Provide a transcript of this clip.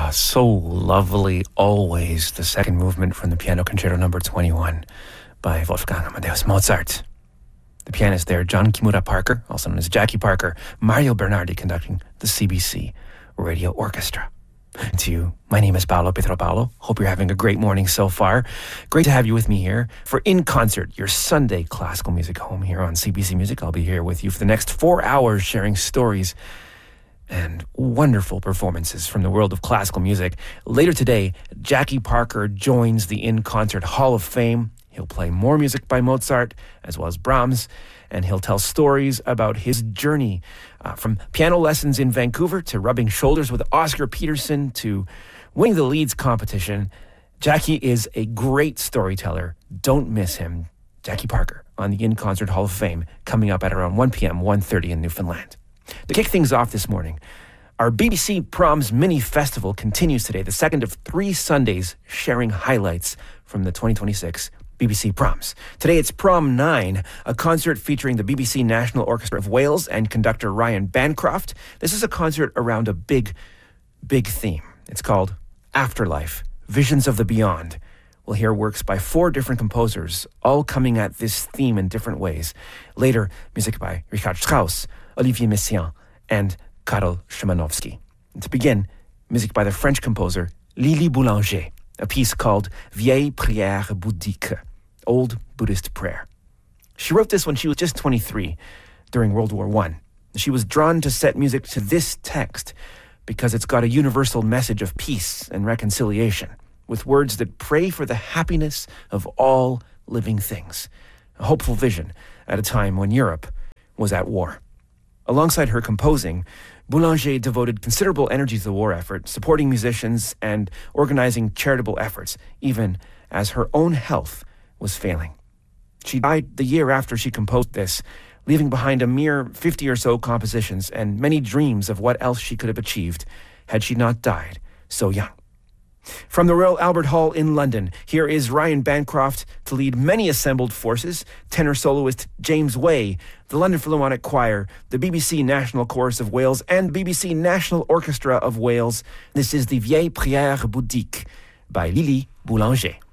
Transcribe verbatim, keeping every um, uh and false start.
Ah, so lovely always. The second movement from the Piano Concerto number twenty-one by Wolfgang Amadeus Mozart. The pianist there, John Kimura Parker, also known as Jackie Parker, Mario Bernardi conducting the C B C Radio Orchestra. To you, my name is Paolo Pietropalo. Hope you're having a great morning so far. Great to have you with me here for In Concert, your Sunday classical music home here on C B C Music. I'll be here with you for the next four hours sharing stories and wonderful performances from the world of classical music. Later today, Jackie Parker joins the In Concert Hall of Fame. He'll play more music by Mozart as well as Brahms, and he'll tell stories about his journey uh, from piano lessons in Vancouver to rubbing shoulders with Oscar Peterson to winning the Leeds competition. Jackie is a great storyteller. Don't miss him. Jackie Parker on the In Concert Hall of Fame coming up at around one p.m., one thirty in Newfoundland. To kick things off this morning, our B B C Proms Mini Festival continues today, the second of three Sundays sharing highlights from the twenty twenty-six B B C Proms. Today it's Prom nine, a concert featuring the B B C National Orchestra of Wales and conductor Ryan Bancroft. This is a concert around a big, big theme. It's called Afterlife, Visions of the Beyond. We'll hear works by four different composers, all coming at this theme in different ways. Later, music by Richard Strauss, Olivier Messiaen, and Karol Szymanowski. And to begin, music by the French composer Lili Boulanger, a piece called Vieille Prière Bouddhique, Old Buddhist Prayer. She wrote this when she was just twenty-three during World War One. She was drawn to set music to this text because it's got a universal message of peace and reconciliation, with words that pray for the happiness of all living things. A hopeful vision at a time when Europe was at war. Alongside her composing, Boulanger devoted considerable energy to the war effort, supporting musicians and organizing charitable efforts, even as her own health was failing. She died the year after she composed this, leaving behind a mere fifty or so compositions and many dreams of what else she could have achieved had she not died so young. From the Royal Albert Hall in London, here is Ryan Bancroft to lead many assembled forces, tenor soloist James Way, the London Philharmonic Choir, the B B C National Chorus of Wales, and B B C National Orchestra of Wales. This is the Vieille Prière Bouddhique by Lili Boulanger.